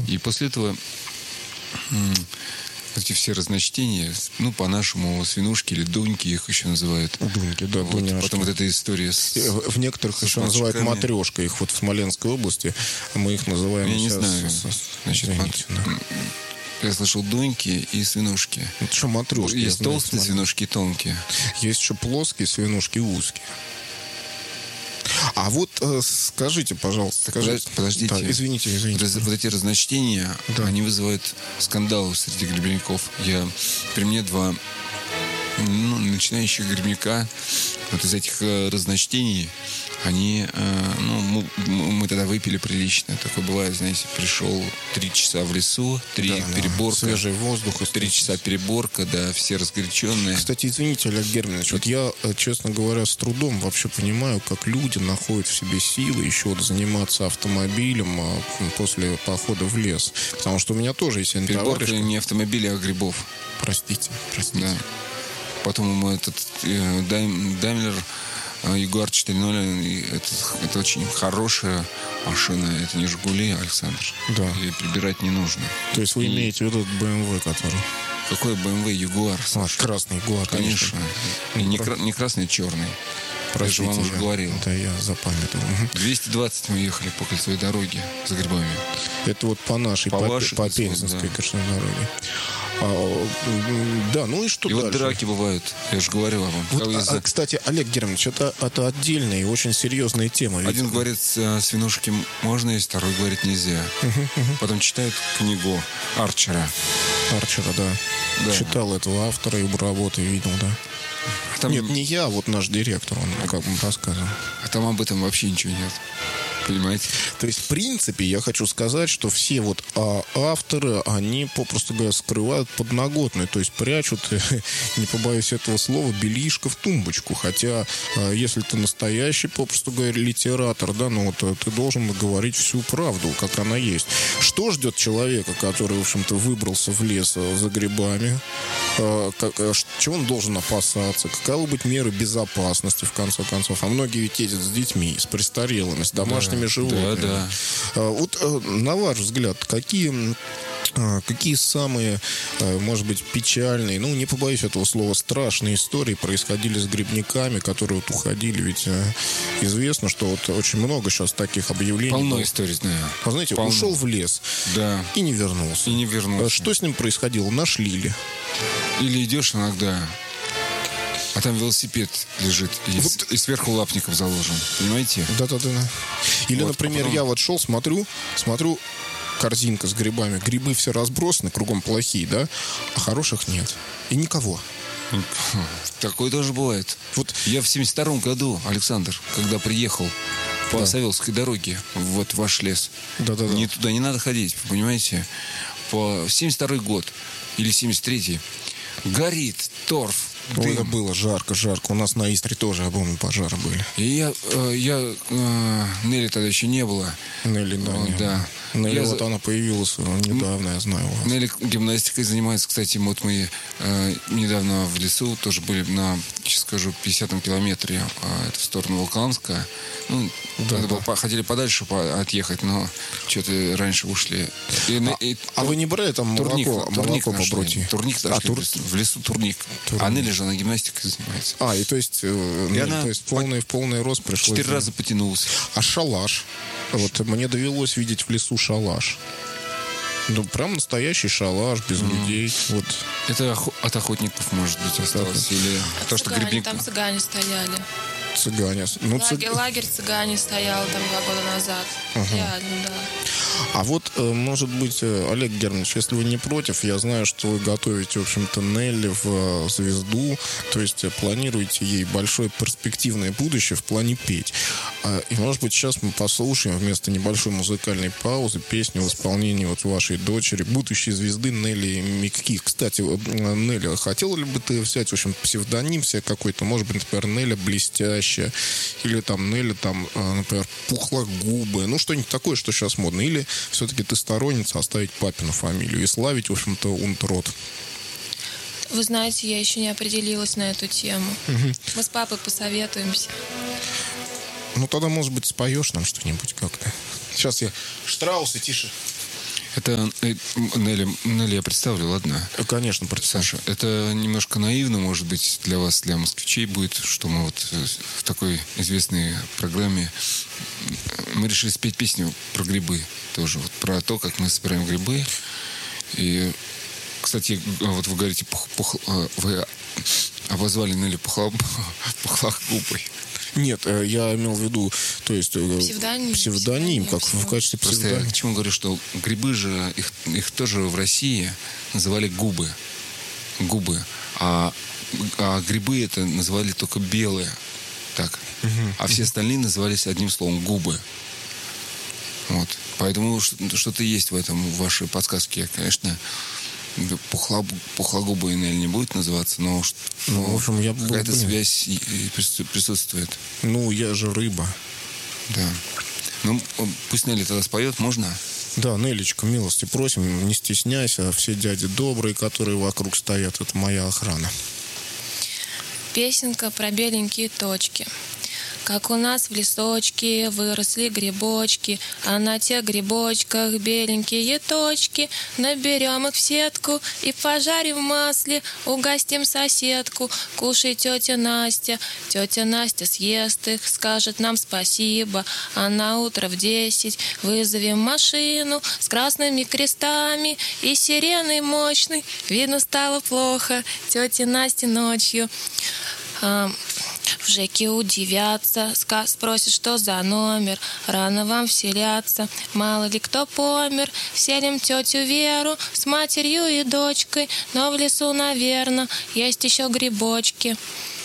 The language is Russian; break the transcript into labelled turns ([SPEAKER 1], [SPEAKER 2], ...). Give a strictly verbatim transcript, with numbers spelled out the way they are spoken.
[SPEAKER 1] И после этого эти все разночтения, ну, по-нашему, свинушки или дуньки их еще называют.
[SPEAKER 2] Дуньки, да,
[SPEAKER 1] вот,
[SPEAKER 2] дуняшки.
[SPEAKER 1] Потом вот эта история с...
[SPEAKER 2] В некоторых еще называют матрешка. Их вот в Смоленской области мы их называем...
[SPEAKER 1] Я не
[SPEAKER 2] сейчас...
[SPEAKER 1] знаю. Значит, Извините, мат... да. Я слышал дуньки и свинушки.
[SPEAKER 2] Это что, матрешки?
[SPEAKER 1] Есть толстые свинушки и тонкие.
[SPEAKER 2] Есть еще плоские свинушки и узкие. А вот э, скажите, пожалуйста, скажите,
[SPEAKER 1] подождите,
[SPEAKER 2] да, извините, извините.
[SPEAKER 1] Раз, вот эти разночтения, да. они вызывают скандалы среди грибников. Я при мне два ну, начинающих грибника. Вот из этих э, разночтений они, э, ну, мы, мы тогда выпили прилично. Такое бывает, знаете, пришел три часа в лесу, три
[SPEAKER 2] да,
[SPEAKER 1] переборка.
[SPEAKER 2] Да, свежий воздух.
[SPEAKER 1] Три часа переборка, да, все разгоряченные.
[SPEAKER 2] Кстати, извините, Олег Германович, вот я, честно говоря, с трудом вообще понимаю, как люди находят в себе силы еще вот заниматься автомобилем после похода в лес. Потому что у меня тоже есть
[SPEAKER 1] переборка
[SPEAKER 2] товарищ...
[SPEAKER 1] не автомобиля, а грибов.
[SPEAKER 2] Простите, простите.
[SPEAKER 1] Да. Потом мы этот э, Даймлер Ягуар четыре ноль, это, это очень хорошая машина. Это не Жигули, Александр.
[SPEAKER 2] Да.
[SPEAKER 1] И прибирать не нужно.
[SPEAKER 2] То есть вы
[SPEAKER 1] и...
[SPEAKER 2] имеете в виду бэ эм вэ, который...
[SPEAKER 1] Какой бэ эм вэ? Ягуар.
[SPEAKER 2] А, красный Ягуар, конечно.
[SPEAKER 1] Конечно. И не, кра... не красный, а черный.
[SPEAKER 2] Простите,
[SPEAKER 1] я же вам уже
[SPEAKER 2] я,
[SPEAKER 1] говорил.
[SPEAKER 2] Да, я запамятовал.
[SPEAKER 1] двести двадцать мы ехали по кольцевой дороге за грибами.
[SPEAKER 2] Это вот по нашей, по, по, по Пензенской да. кольцевой дороге. А, да, ну и что
[SPEAKER 1] и
[SPEAKER 2] дальше?
[SPEAKER 1] Вот драки бывают, я же говорил вам.
[SPEAKER 2] Вот, а, из-за... Кстати, Олег Германович, это, это отдельная и очень серьезная тема.
[SPEAKER 1] Ведь... Один говорит, свинушки можно есть, второй говорит, нельзя.
[SPEAKER 2] Uh-huh, uh-huh.
[SPEAKER 1] Потом читают книгу Арчера.
[SPEAKER 2] Арчера, да. да. Читал этого автора, его работы видел, да. А там... Нет, не я, вот наш директор, он как бы рассказывал.
[SPEAKER 1] А там об этом вообще ничего нет. Понимаете?
[SPEAKER 2] То есть, в принципе, я хочу сказать, что все вот а, авторы, они, попросту говоря, скрывают подноготную, то есть прячут, не побоюсь этого слова, белишко в тумбочку. Хотя, а, если ты настоящий, попросту говоря, литератор, да, ну вот ты должен говорить всю правду, как она есть. Что ждет человека, который, в общем-то, выбрался в лес за грибами? А, как, чего он должен опасаться? Каковы быть меры безопасности, в конце концов? А многие ведь ездят с детьми, с престарелыми, с домашними
[SPEAKER 1] да,
[SPEAKER 2] животными.
[SPEAKER 1] Да, да.
[SPEAKER 2] Вот, на ваш взгляд, какие... Какие самые, может быть, печальные, ну, не побоюсь этого слова, страшные истории происходили с грибниками, которые вот уходили? Ведь известно, что вот очень много сейчас таких объявлений.
[SPEAKER 1] Полно
[SPEAKER 2] было.
[SPEAKER 1] историй, знаю.
[SPEAKER 2] А знаете,
[SPEAKER 1] Полно.
[SPEAKER 2] Ушел в лес
[SPEAKER 1] да.
[SPEAKER 2] и не вернулся.
[SPEAKER 1] И не вернулся.
[SPEAKER 2] Что с ним происходило? Нашли ли?
[SPEAKER 1] Или идешь иногда, а там велосипед лежит и, вот. и сверху лапников заложен. Понимаете?
[SPEAKER 2] Да-да-да. Или, вот, например, потом... я вот шел, смотрю, смотрю, корзинка с грибами. Грибы все разбросаны, кругом плохие, да? А хороших нет. И никого.
[SPEAKER 1] Такое тоже бывает. Вот я в семьдесят втором году, Александр, когда приехал по да. Савеловской дороге вот в ваш лес.
[SPEAKER 2] Да-да-да.
[SPEAKER 1] Не туда не надо ходить, понимаете? По семьдесят второй год или семьдесят третий горит торф.
[SPEAKER 2] Ой, это было жарко, жарко. У нас на Истре тоже, я помню, пожары были.
[SPEAKER 1] И я, э, я э, Нелли тогда еще не было.
[SPEAKER 2] Нелли, да.
[SPEAKER 1] О, да.
[SPEAKER 2] Нелли,
[SPEAKER 1] я
[SPEAKER 2] вот за... она появилась недавно, я знаю вас.
[SPEAKER 1] Нелли гимнастикой занимается. Кстати, вот мы э, недавно в лесу тоже были на, сейчас скажу, пятидесятом километре. Э, это в сторону Волколамска. Ну,
[SPEAKER 2] да,
[SPEAKER 1] надо
[SPEAKER 2] да.
[SPEAKER 1] было, хотели подальше отъехать, но что-то раньше ушли. И,
[SPEAKER 2] а,
[SPEAKER 1] и,
[SPEAKER 2] а вы не брали там
[SPEAKER 1] турник,
[SPEAKER 2] молоко,
[SPEAKER 1] турник
[SPEAKER 2] молоко по брути?
[SPEAKER 1] Турник нашли, а, тур... в лесу турник. турник. А Нелли же она гимнастикой занимается.
[SPEAKER 2] А, и то есть, э, и она то есть полный, в полный рост пришлось...
[SPEAKER 1] Четыре раза потянулся.
[SPEAKER 2] А шалаш? Вот мне довелось видеть в лесу шалаш. Ну, прям настоящий шалаш, без mm. людей. Вот.
[SPEAKER 1] Это охо- от охотников, может быть, осталось.
[SPEAKER 2] Это...
[SPEAKER 1] Или
[SPEAKER 3] а
[SPEAKER 1] то, что
[SPEAKER 3] цыгане,
[SPEAKER 1] грибник...
[SPEAKER 3] там цыгане стояли.
[SPEAKER 2] Цыгане. Ну,
[SPEAKER 3] лагерь,
[SPEAKER 2] цыг...
[SPEAKER 3] лагерь цыгане стоял там два года назад.
[SPEAKER 2] Ага.
[SPEAKER 3] Реально, да.
[SPEAKER 2] А вот, может быть, Олег Германович, если вы не против, я знаю, что вы готовите, в общем-то, Нелли в звезду, то есть планируете ей большое перспективное будущее в плане петь. И, может быть, сейчас мы послушаем вместо небольшой музыкальной паузы песню в исполнении вот вашей дочери, будущей звезды Нелли Микки. Кстати, Нелли, хотела ли бы ты взять, в общем, псевдоним себе какой-то, может быть, например, Нелли Блестящая, или там Нелли, там, например, Пухлогубая, ну, что-нибудь такое, что сейчас модно, или все-таки ты сторонница оставить папину фамилию и славить, в общем-то, унтрод?
[SPEAKER 3] Вы знаете, я еще не определилась на эту тему. Угу. Мы с папой посоветуемся.
[SPEAKER 2] Ну, тогда, может быть, споешь нам что-нибудь как-то. Сейчас я... Штраусы, тише.
[SPEAKER 1] Это, э, Нелли, Нелли, я представлю, ладно?
[SPEAKER 2] Конечно, представь.
[SPEAKER 1] Саша, это немножко наивно, может быть, для вас, для москвичей будет, что мы вот в такой известной программе мы решили спеть песню про грибы тоже, вот про то, как мы собираем грибы. И, кстати, вот вы говорите, пух, пух, вы обозвали Нелли Пухлогубой.
[SPEAKER 2] Нет, я имел в виду, то есть
[SPEAKER 3] псевдоним,
[SPEAKER 2] псевдоним как в качестве
[SPEAKER 1] Просто
[SPEAKER 2] псевдонима.
[SPEAKER 1] я к чему говорю, что грибы же, их, их тоже в России называли губы. Губы. А, а грибы это называли только белые. Так.
[SPEAKER 2] Угу.
[SPEAKER 1] А все остальные назывались одним словом губы. Вот. Поэтому что-то есть в этом, в вашей подсказке, конечно. Пухла, пухлогубая Нелли не будет называться, но,
[SPEAKER 2] ну,
[SPEAKER 1] но
[SPEAKER 2] в общем, я
[SPEAKER 1] какая-то
[SPEAKER 2] бы...
[SPEAKER 1] связь присутствует.
[SPEAKER 2] Ну, я же рыба.
[SPEAKER 1] Да. Ну, пусть Нелли тогда споет, можно?
[SPEAKER 2] Да, Нелличка, милости просим, не стесняйся. Все дяди добрые, которые вокруг стоят, это моя охрана.
[SPEAKER 3] Песенка про беленькие точки. Как у нас в лесочке выросли грибочки, а на тех грибочках беленькие точки. Наберем их в сетку и пожарим в масле, угостим соседку. Кушай, тетя Настя. Тетя Настя съест их, скажет нам спасибо, а на утро в десять вызовем машину с красными крестами и сиреной мощной. Видно, стало плохо тете Насте ночью. В ЖЭКе удивятся, спросят, что за номер. Рано вам вселяться, мало ли кто помер. Вселим тетю Веру с матерью и дочкой, но в лесу, наверно, есть еще грибочки.